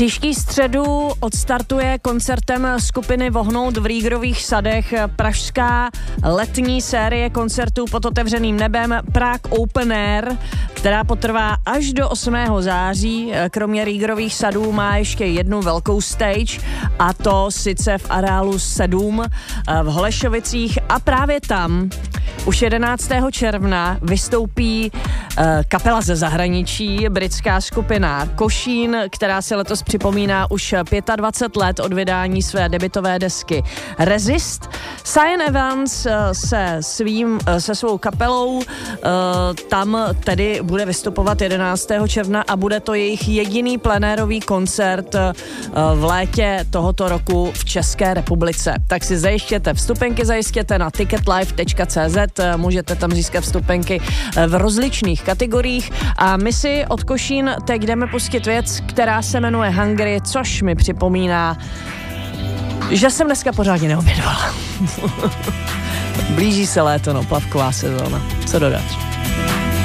Příští středu odstartuje koncertem skupiny Vohnout v Rýgrových sadech pražská letní série koncertů pod otevřeným nebem Prague Open Air, která potrvá až do 8. září. Kromě Rýgrových sadů má ještě jednu velkou stage, a to sice v areálu 7 v Holešovicích, a právě tam už 11. června vystoupí kapela ze zahraničí, britská skupina Košín, která si letos připomíná už 25 let od vydání své debutové desky Resist. Cyan Evans se svou kapelou tam tedy bude vystupovat 11. června a bude to jejich jediný plenérový koncert v létě tohoto roku v České republice. Tak si zajistěte vstupenky, zajistěte na ticketlive.cz, můžete tam získat vstupenky v rozličných kategoriích, a my si od Košín teď jdeme pustit věc, která se jmenuje Hungry, což mi připomíná, že jsem dneska pořádně neobědvala. Blíží se léto, no, plavková sezóna. Co dodat?